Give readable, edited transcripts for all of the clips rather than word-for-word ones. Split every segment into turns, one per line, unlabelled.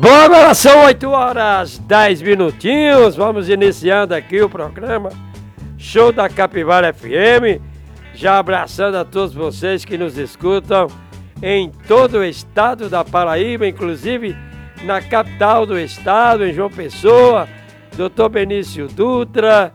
Bom, agora são 8 horas 10 minutinhos. Vamos iniciando aqui o programa Show da Capivara FM. Já abraçando a todos vocês que nos escutam em todo o estado da Paraíba, inclusive na capital do estado, em João Pessoa, Dr. Benício Dutra,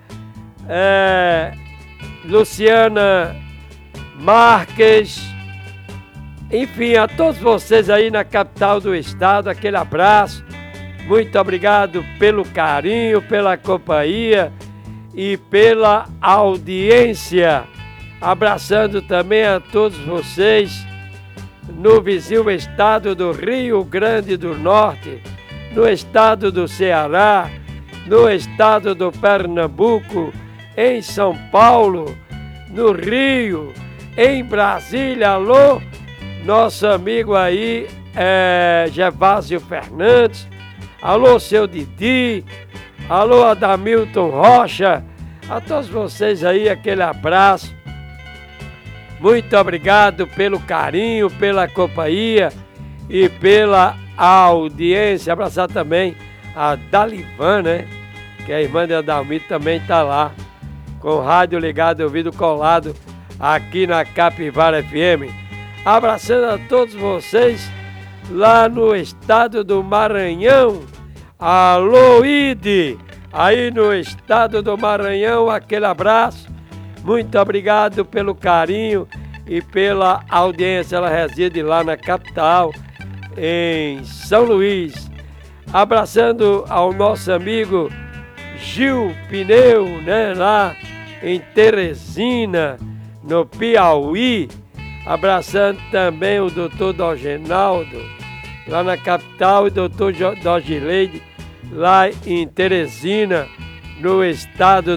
Luciana Marques, enfim, a todos vocês aí na capital do estado, aquele abraço. Muito obrigado pelo carinho, pela companhia e pela audiência. Abraçando também a todos vocês no vizinho estado do Rio Grande do Norte, no estado do Ceará, no estado do Pernambuco, em São Paulo, no Rio, em Brasília. Alô, nosso amigo aí, Gervásio Fernandes. Alô, seu Didi. Alô, Adamilton Rocha. A todos vocês aí, aquele abraço. Muito obrigado pelo carinho, pela companhia e pela audiência. Abraçar também a Dalivan, né? Que a irmã de Adalmito também está lá, com o rádio ligado, ouvido colado, aqui na Capivara FM. Abraçando a todos vocês lá no estado do Maranhão. Alô, Ide! Aí no estado do Maranhão, aquele abraço. Muito obrigado pelo carinho e pela audiência. Ela reside lá na capital, em São Luís. Abraçando ao nosso amigo Gil Pneu, né, lá em Teresina, no Piauí. Abraçando também o doutor Dogenaldo, lá na capital, e o doutor Dogileide, lá em Teresina, no estado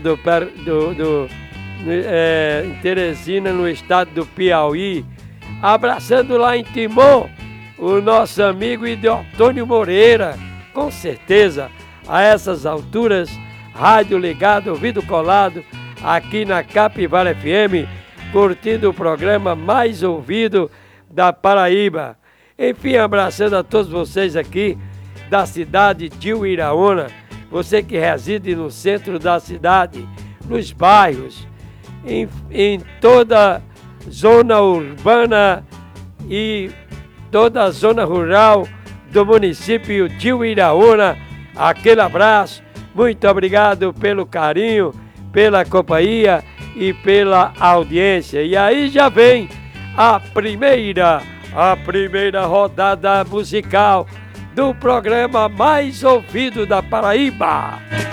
em Teresina, no estado do Piauí. Abraçando lá em Timon o nosso amigo Ideotônio Moreira. Com certeza, a essas alturas, rádio ligado, ouvido colado, aqui na Capivara FM, curtindo o programa mais ouvido da Paraíba. Enfim, abraçando a todos vocês aqui da cidade de Uiraúna, você que reside no centro da cidade, nos bairros, em toda zona urbana e toda a zona rural do município de Uiraúna. Aquele abraço, muito obrigado pelo carinho, pela companhia e pela audiência. E aí já vem a primeira rodada musical do programa mais ouvido da Paraíba.